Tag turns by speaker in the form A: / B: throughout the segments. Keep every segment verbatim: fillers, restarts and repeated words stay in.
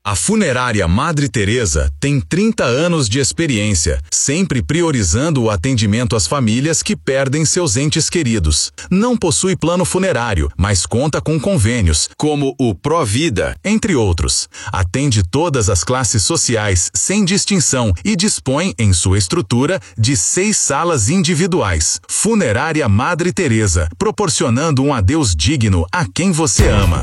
A: A Funerária Madre Teresa tem trinta anos de experiência, sempre priorizando o atendimento às famílias que perdem seus entes queridos. Não possui plano funerário, mas conta com convênios, como o Provida, entre outros. Atende todas as classes sociais, sem distinção, e dispõe, em sua estrutura, de seis salas individuais. Funerária Madre Teresa, proporcionando um adeus digno a quem você ama.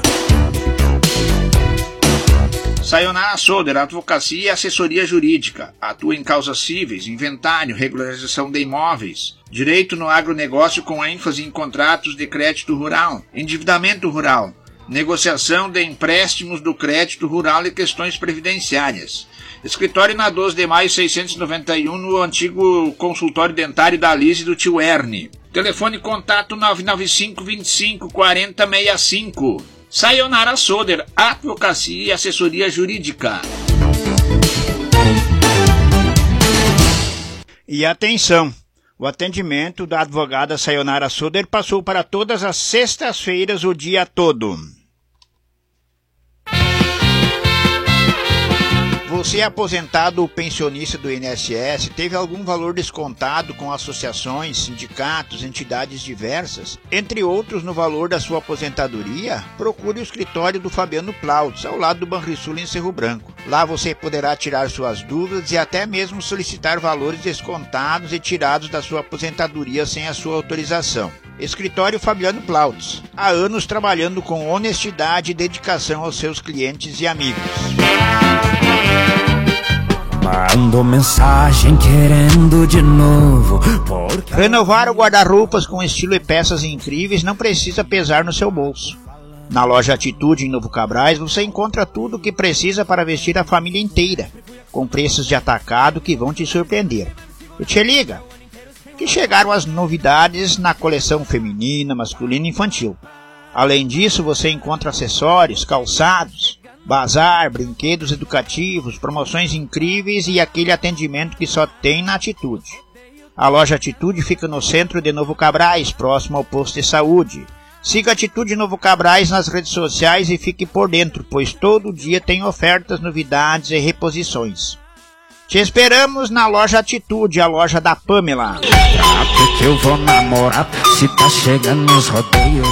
B: Sayonara Soder, advocacia e assessoria jurídica. Atua em causas cíveis, inventário, regularização de imóveis, direito no agronegócio com ênfase em contratos de crédito rural, endividamento rural, negociação de empréstimos do crédito rural e questões previdenciárias. Escritório na doze de maio seiscentos e noventa e um, no antigo consultório dentário da Alice do tio Ernie. Telefone contato nove nove cinco, vinte e cinco, quarenta, sessenta e cinco. Sayonara Soder, advocacia e assessoria jurídica.
C: E atenção, o atendimento da advogada Sayonara Soder passou para todas as sextas-feiras o dia todo. Você é aposentado ou pensionista do I N S S, teve algum valor descontado com associações, sindicatos, entidades diversas, entre outros no valor da sua aposentadoria? Procure o escritório do Fabiano Plautz, ao lado do Banrisul em Cerro Branco. Lá você poderá tirar suas dúvidas e até mesmo solicitar valores descontados e tirados da sua aposentadoria sem a sua autorização. Escritório Fabiano Plautz, há anos trabalhando com honestidade e dedicação aos seus clientes e amigos.
D: Mando mensagem querendo de novo. Porque...
C: Renovar o guarda-roupas com estilo e peças incríveis não precisa pesar no seu bolso. Na loja Atitude em Novo Cabrais você encontra tudo o que precisa para vestir a família inteira, com preços de atacado que vão te surpreender. E te liga, que chegaram as novidades na coleção feminina, masculina e infantil. Além disso, você encontra acessórios, calçados, bazar, brinquedos educativos, promoções incríveis e aquele atendimento que só tem na Atitude. A loja Atitude fica no centro de Novo Cabrais, próximo ao posto de saúde. Siga Atitude Novo Cabrais nas redes sociais e fique por dentro, pois todo dia tem ofertas, novidades e reposições. Te esperamos na loja Atitude, a loja da Pamela.
D: Porque eu vou namorar, se tá chegando nos rodeios.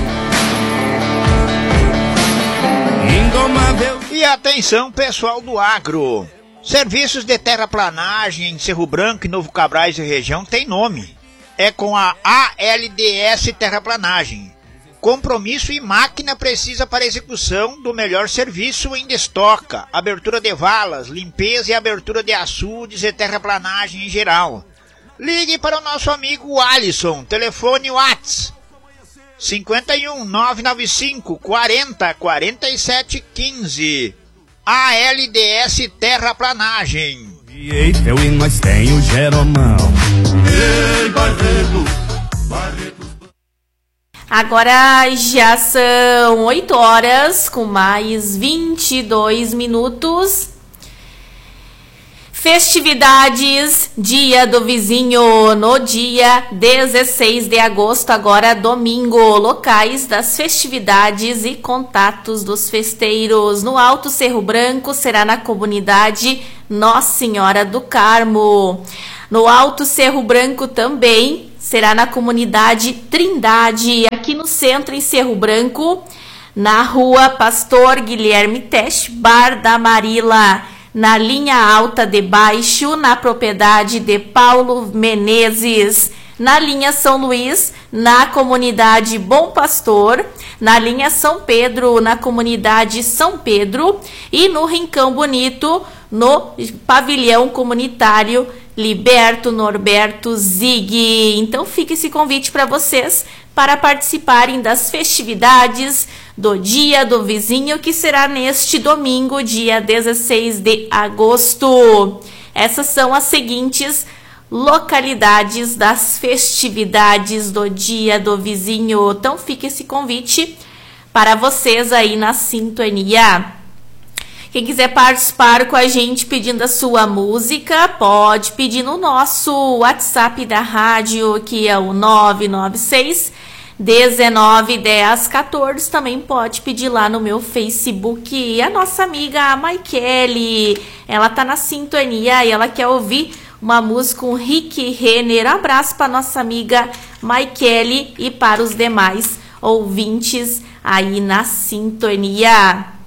C: E atenção, pessoal do agro. Serviços de terraplanagem em Cerro Branco e Novo Cabrais e região tem nome. É com a A L D S Terraplanagem. Compromisso e máquina precisa para execução do melhor serviço em estoca, abertura de valas, limpeza e abertura de açudes e terraplanagem em geral. Ligue para o nosso amigo Alisson, telefone WhatsApp cinco um nove nove cinco quarenta quarenta e sete quinze. A L D S Terraplanagem.
D: Eu e nós tem o Jeromão.
E: Ei, Barreto, Barreto.
F: Agora já são oito horas com mais vinte e dois minutos. Festividades, Dia do Vizinho, no dia dezesseis de agosto, agora domingo. Locais das festividades e contatos dos festeiros. No Alto Cerro Branco será na comunidade Nossa Senhora do Carmo. No Alto Cerro Branco também será na comunidade Trindade. Aqui no centro, em Cerro Branco, na rua Pastor Guilherme Tesch, Bar da Marila. Na linha alta de baixo, na propriedade de Paulo Menezes. Na linha São Luís, na comunidade Bom Pastor. Na linha São Pedro, na comunidade São Pedro. E no Rincão Bonito, no pavilhão comunitário Liberto Norberto Zig. Então fica esse convite para vocês para participarem das festividades do Dia do Vizinho, que será neste domingo, dia dezesseis de agosto. Essas são as seguintes localidades das festividades do Dia do Vizinho. Então fica esse convite para vocês aí na sintonia. Quem quiser participar com a gente pedindo a sua música, pode pedir no nosso WhatsApp da rádio, que é o nove nove seis, dezenove, dez, quatorze. Também pode pedir lá no meu Facebook. E a nossa amiga Maikele, ela tá na sintonia e ela quer ouvir uma música com Rick Renner. Abraço para nossa amiga Maikele e para os demais ouvintes aí na sintonia.